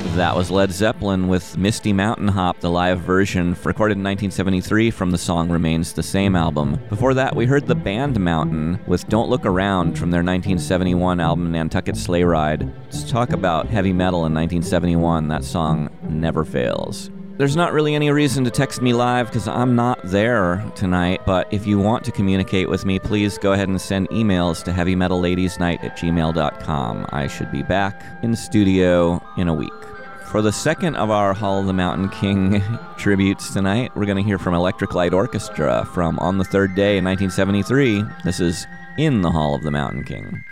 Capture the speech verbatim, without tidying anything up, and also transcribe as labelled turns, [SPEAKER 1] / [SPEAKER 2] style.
[SPEAKER 1] That was Led Zeppelin with Misty Mountain Hop, the live version, recorded in nineteen seventy-three from the Song Remains the Same album. Before that, we heard the band Mountain with Don't Look Around from their nineteen seventy-one album Nantucket Sleigh Ride. Let's talk about heavy metal in nineteen seventy-one. That song never fails. There's not really any reason to text me live because I'm not there tonight, but if you want to communicate with me, please go ahead and send emails to heavy metal ladies night at gmail dot com. I should be back in the studio in a week. For the second of our Hall of the Mountain King tributes tonight, we're going to hear from Electric Light Orchestra from On the Third Day in nineteen seventy-three. This is In the Hall of the Mountain King.